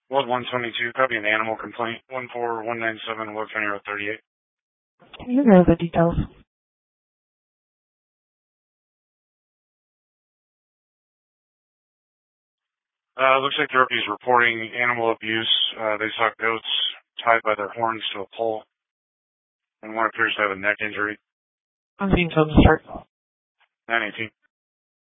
Ward 122, copy an animal complaint. 14197, Ward County Road 38. Can you know the details? Looks like the is reporting animal abuse. They saw goats tied by their horns to a pole, and one appears to have a neck injury. I'm being told to start. 918.